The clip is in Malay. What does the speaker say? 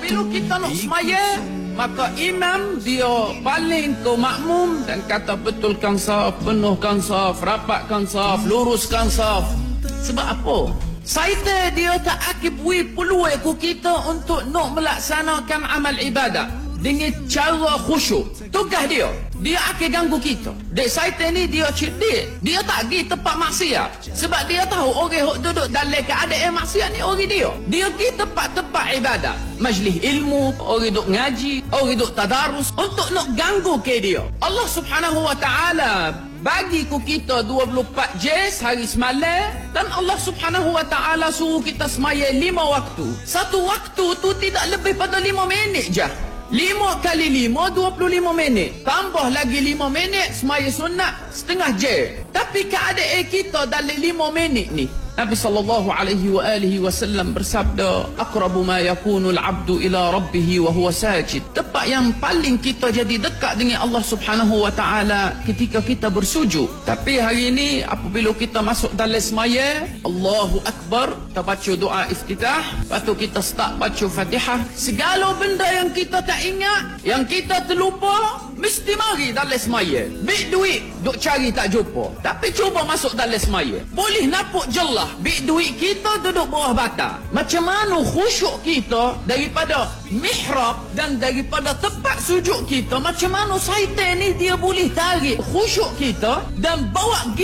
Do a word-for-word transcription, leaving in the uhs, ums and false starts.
Apabila kita nak semaya, maka imam dia paling ke makmum dan kata betulkan saf, penuhkan saf, rapatkan saf, luruskan saf. Sebab apa? Syaitan dia tak akib bui peluang ku kita untuk nak melaksanakan amal ibadah dengan cara khusyuk. Tugas dia, dia akan ganggu kita. Dek syaitan ni dia cerdik. Dia tak pergi tempat maksiat. Sebab dia tahu orang yang duduk dalam keadaan maksiat ni orang dia. Dia pergi tempat-tempat ibadah. Majlis ilmu, orang duduk ngaji, orang duduk tadarus untuk nak ganggu ke dia. Allah Subhanahu Wa Taala bagi ku kita dua puluh empat jam hari semalam dan Allah Subhanahu Wa Taala suruh kita semaya lima waktu. Satu waktu tu tidak lebih pada lima minit je. Lima kali lima, dua puluh lima minit. Tambah lagi lima minit, semaya sunat setengah jam. Tapi keadaan kita dalam lima minit ni, Nabi sallallahu alaihi wa alihi wasallam bersabda, aqrabu ma yakunu al-'abdu ila rabbih wa huwa sajid. Tempat yang paling kita jadi dekat dengan Allah Subhanahu wa taala ketika kita bersujud. Tapi hari ini apabila kita masuk dalam semaya, Allahu akbar, kita baca doa iftitah, lepas tu kita start baca Fatihah. Segala benda yang kita tak ingat, yang kita terlupa, mesti mari dalam semaya. Bik duit duk cari tak jumpa, tapi cuba masuk dalam semaya. Boleh nampak jelas bik duit kita duduk bawah bata. Macam mana khusyuk kita daripada mihrab dan daripada tempat sujud kita, macam mana syaitan ni dia boleh tarik khusyuk kita dan bawa